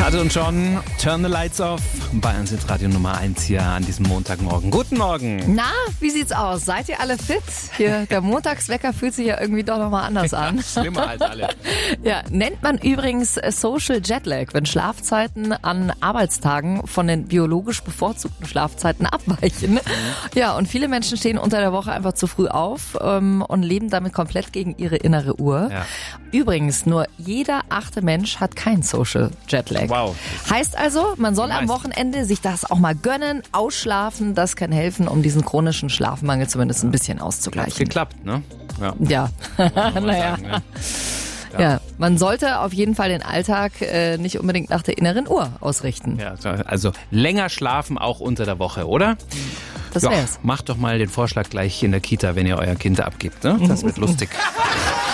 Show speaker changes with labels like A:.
A: Karte und John, Turn the Lights Off. Bei uns jetzt Radio Nummer 1 hier an diesem Montagmorgen. Guten Morgen.
B: Na, wie sieht's aus? Seid ihr alle fit? Hier, der Montagswecker fühlt sich ja irgendwie doch nochmal anders an.
A: Schlimmer als alle.
B: Ja, nennt man übrigens Social Jetlag, wenn Schlafzeiten an Arbeitstagen von den biologisch bevorzugten Schlafzeiten abweichen. Ja, und viele Menschen stehen unter der Woche einfach zu früh auf und leben damit komplett gegen ihre innere Uhr.
A: Ja.
B: Übrigens, nur jeder 8. Mensch hat kein Social Jetlag.
A: Wow.
B: Heißt also, man soll am Wochenende sich das auch mal gönnen, ausschlafen. Das kann helfen, um diesen chronischen Schlafmangel zumindest ein bisschen
A: Hat's
B: auszugleichen.
A: geklappt, ne?
B: Ja, naja.
A: Sagen, ne?
B: Ja, man sollte auf jeden Fall den Alltag nicht unbedingt nach der inneren Uhr ausrichten.
A: Ja, also länger schlafen auch unter der Woche, oder?
B: Das wär's.
A: Macht doch mal den Vorschlag gleich in der Kita, wenn ihr euer Kind abgibt. Ne? Das wird lustig.